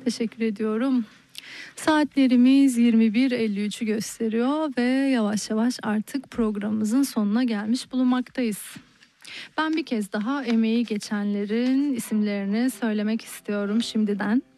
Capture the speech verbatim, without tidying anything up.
Teşekkür ediyorum. Saatlerimiz yirmi bir elli üçü gösteriyor ve yavaş yavaş artık programımızın sonuna gelmiş bulunmaktayız. Ben bir kez daha emeği geçenlerin isimlerini söylemek istiyorum şimdiden.